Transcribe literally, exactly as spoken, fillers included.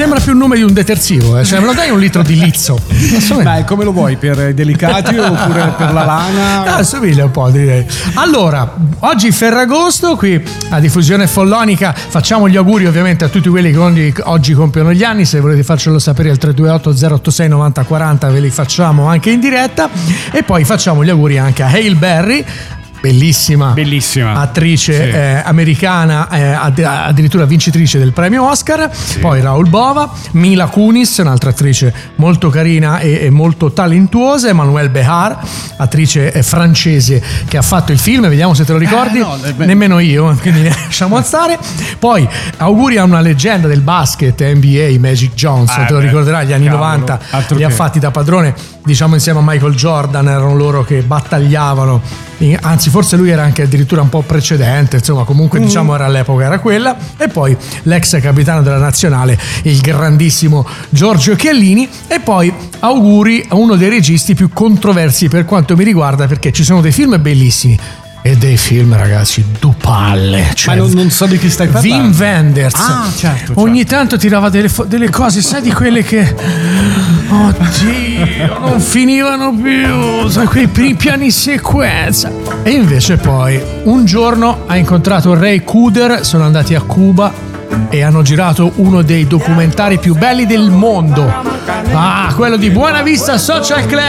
Sembra più il nome di un detersivo, eh. Cioè, me lo dai un litro di Lizzo? Dai, come lo vuoi? Per i delicati oppure per la lana? Ah, somiglia un po', direi. Allora, oggi Ferragosto, qui a Diffusione Follonica facciamo gli auguri ovviamente a tutti quelli che oggi compiono gli anni. Se volete farcelo sapere al tre due otto zero otto sei novanta quaranta ve li facciamo anche in diretta. E poi facciamo gli auguri anche a Halle Berry, bellissima, bellissima attrice sì. eh, americana, eh, add- addirittura vincitrice del premio Oscar, sì. Poi Raoul Bova, Mila Kunis, un'altra attrice molto carina e, e molto talentuosa, Emmanuelle Béart, attrice eh, francese che ha fatto il film, vediamo se te lo ricordi. Eh, no, beh, nemmeno io, quindi lasciamo stare. Poi auguri a una leggenda del basket N B A, Magic Johnson, ah, te lo beh, ricorderai, gli anni cavolo, novanta li ha fatti da padrone, diciamo insieme a Michael Jordan, erano loro che battagliavano, anzi forse lui era anche addirittura un po' precedente, insomma comunque mm. diciamo era all'epoca era quella. E poi l'ex capitano della nazionale, il grandissimo Giorgio Chiellini. E poi auguri a uno dei registi più controversi per quanto mi riguarda, perché ci sono dei film bellissimi e dei film, ragazzi, du palle, cioè, ma non, non so di chi stai parlando. Wim Wenders, ah, certo, ogni certo. tanto tirava delle, delle cose, sai, di quelle che oddio non finivano più, sai, quei primi piani sequenza. E invece poi un giorno ha incontrato Ray Cooder, sono andati a Cuba e hanno girato uno dei documentari più belli del mondo, ah, quello di Buena Vista Social Club.